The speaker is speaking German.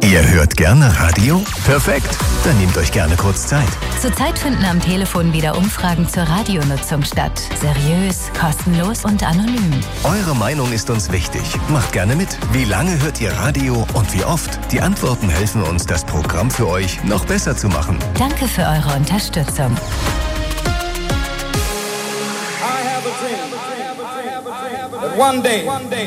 Ihr hört gerne Radio? Perfekt, dann nehmt euch gerne kurz Zeit. Zurzeit finden am Telefon wieder Umfragen zur Radionutzung statt. Seriös, kostenlos und anonym. Eure Meinung ist uns wichtig. Macht gerne mit. Wie lange hört ihr Radio und wie oft? Die Antworten helfen uns, das Programm für euch noch besser zu machen. Danke für eure Unterstützung. One day